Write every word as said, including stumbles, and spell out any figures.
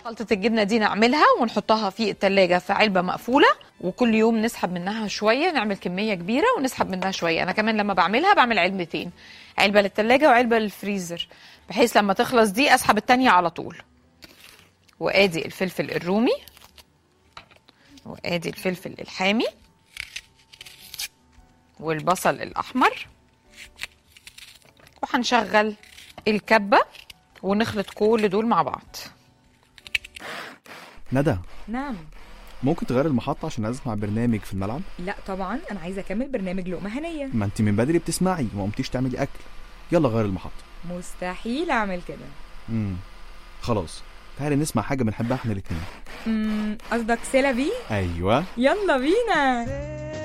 خلطة الجبنة دي نعملها ونحطها في التلاجة في علبة مقفولة، وكل يوم نسحب منها شوية، نعمل كمية كبيرة ونسحب منها شوية. أنا كمان لما بعملها بعمل علبتين، علبة للتلاجة وعلبة للفريزر، بحيث لما تخلص دي أسحب التانية على طول. وآدي الفلفل الرومي، وآدي الفلفل الحامي، والبصل الأحمر، وهنشغل الكبة ونخلط كل دول مع بعض. ندى. نعم. ممكن تغير المحطة عشان عايز اسمع برنامج في الملعب؟ لا طبعا، انا عايزه اكمل برنامج لقمة هنية. ما انت من بدري بتسمعي وما قمتيش تعملي اكل. يلا غير المحطة. مستحيل اعمل كده. امم خلاص، تعالي نسمع حاجة بنحبها احنا الاتنين. امم قصدك سيلافي؟ ايوه، يلا بينا.